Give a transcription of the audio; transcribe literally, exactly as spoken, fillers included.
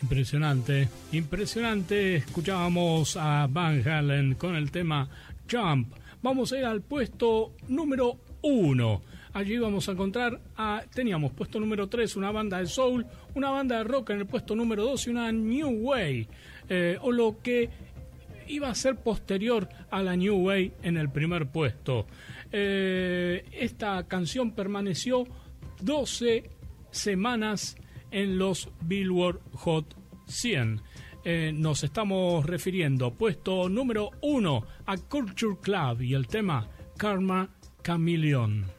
Impresionante, impresionante. Escuchábamos a Van Halen con el tema Jump. Vamos a ir al puesto número uno. Allí vamos a encontrar a, teníamos puesto número tres, una banda de soul, una banda de rock en el puesto número dos y una New Wave, eh, o lo que iba a ser posterior a la New Wave en el primer puesto. Eh, esta canción permaneció doce semanas en los Billboard Hot cien. Eh, nos estamos refiriendo, puesto número uno, a Culture Club y el tema Karma Chameleon.